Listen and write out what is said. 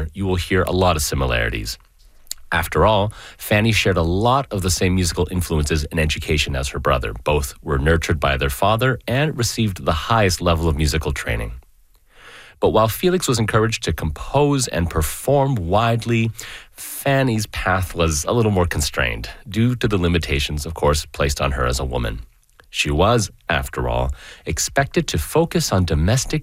her, you will hear a lot of similarities. After all, Fanny shared a lot of the same musical influences and education as her brother. Both were nurtured by their father and received the highest level of musical training. But while Felix was encouraged to compose and perform widely, Fanny's path was a little more constrained, due to the limitations, of course, placed on her as a woman. She was, after all, expected to focus on domestic